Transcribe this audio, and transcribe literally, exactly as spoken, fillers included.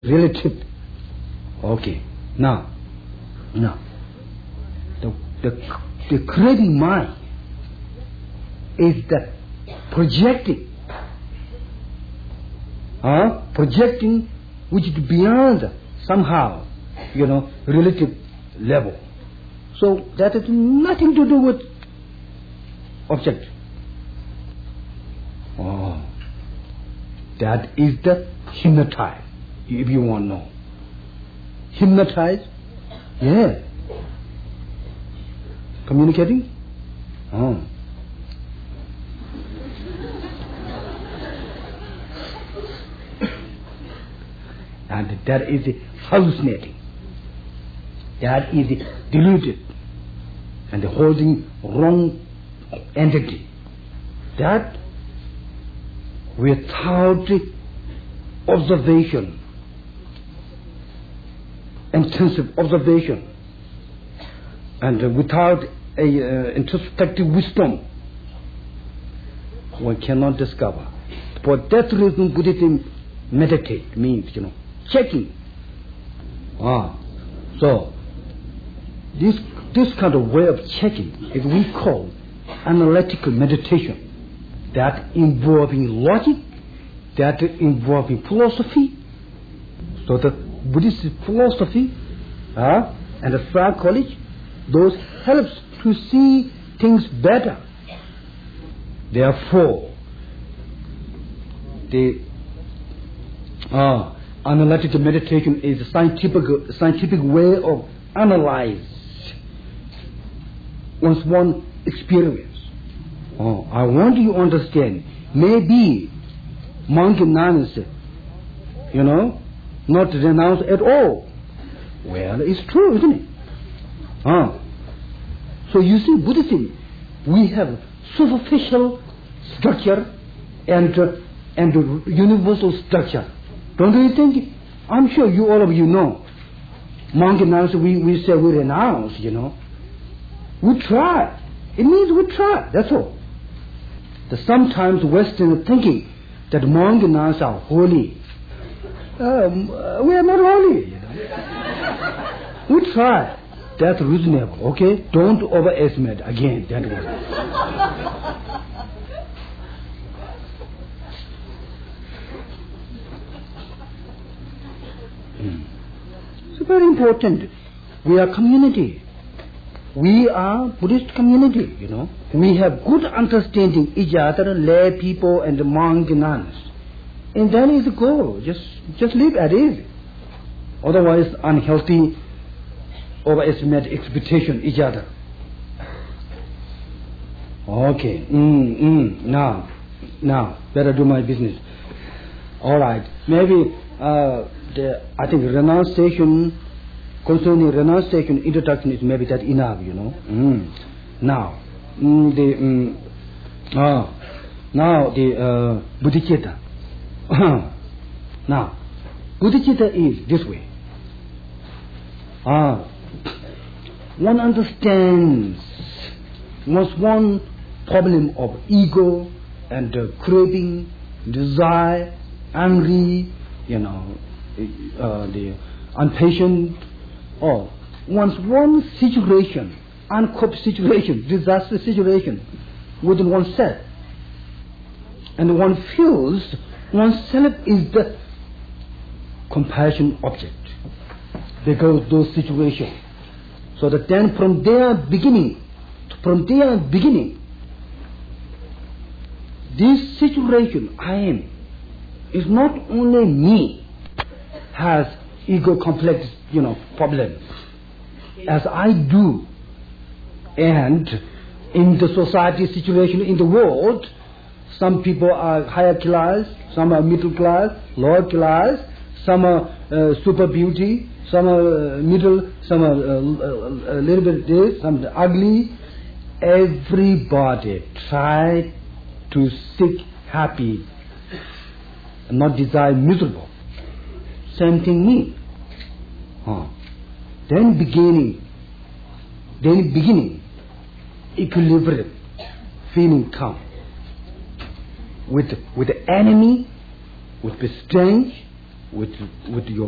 relative. Okay. Now, now, the the the craving mind is the projecting, huh? projecting which is beyond somehow, you know, relative level. So that has nothing to do with object. Oh, that is the hypnotized, if you want to know. Hypnotized? Yeah. Communicating? Oh. And that is hallucinating. That is deluded and holding wrong entity. That without observation, intensive observation, and without a uh, introspective wisdom, one cannot discover. For that reason, Buddhism meditate means, you know, checking. Ah, so this this kind of way of checking is we call analytical meditation. That involving logic, that involving philosophy. So the Buddhist philosophy uh, and the psychology, those helps to see things better. Therefore, the uh, analytical meditation is a scientific scientific way of analyze one's one experience. Oh, I want you to understand. Maybe monk nuns, you know, not renounce at all. Well, it's true, isn't it? Ah. So you see, Buddhism, we have superficial structure and uh, and uh, universal structure. Don't you think? I'm sure you all of you know. Monk nuns, we, we say we renounce, you know. We try. It means we try, that's all. The sometimes Western thinking that monk nuns are holy. Um, we are not holy, you know. We try. That's reasonable, okay? Don't overestimate again, gentlemen. mm. It's very important. We are community. We are Buddhist community, you know. We have good understanding each other, lay people and monk nuns. And that is the goal. Just just live at ease. Otherwise, unhealthy, overestimate expectation each other. Okay. Mm, mm. Now, now, better do my business. All right. Maybe uh, the I think renunciation. Concerning renunciation, introduction is maybe that enough, you know. Mm. Now, mm, the mm, ah, now the uh, bodhicitta. Now, bodhicitta is this way. Ah, one understands one's one problem of ego and uh, craving, desire, angry, you know, uh, the impatient. Or one's one situation, uncope situation, disaster situation within oneself. And one feels oneself is the compassion object because those situations. So that then from their beginning, from their beginning, this situation I am is not only me has ego complex, you know, problem, as I do, and in the society situation in the world, some people are higher class, some are middle class, lower class, some are uh, super beauty, some are uh, middle, some are uh, a little bit this, some are ugly. Everybody try to seek happy and not desire miserable. Same thing me. Huh. Then beginning, then beginning, equilibrium, feeling come. With with the enemy, with the strength, with with your